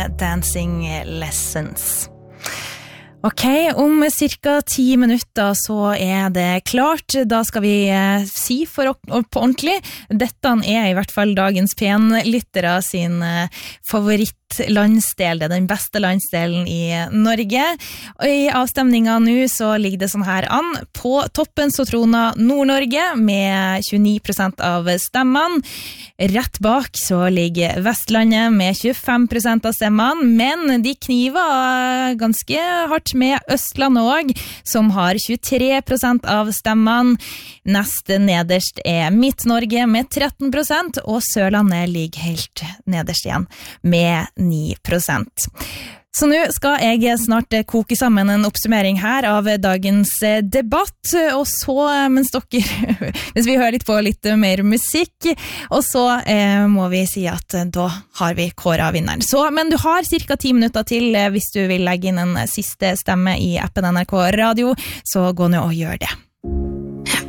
med Dancing Lessons. Ok, om cirka 10 minutter så det klart. Da skal vi si på ordentlig. Dette I hvert fall dagens P1-lyttere sin favorittlandsdel. Det den beste landsdelen I Norge. Og I avstemningen nå så ligger det sånn her an. På toppen så troner Nord-Norge med 29% av stemmene. Rett bak så ligger Vestlandet med 25% av stemmene, men de kniver ganske hardt med Østlandet også, som har 23% av stemmene. Nest nederst Midt-Norge med 13%, og Sørlandet ligger helt nederst igjen med 9%. Så nå skal jeg snart koke sammen en oppsummering her av dagens debatt, og så, mens hvis vi hører litt på litt mer musikk, og så må vi si at da har vi kåret vinneren. Så, men du har cirka 10 minutter til hvis du vil legge inn en siste stemme I appen NRK Radio, så gå nå og gjør det.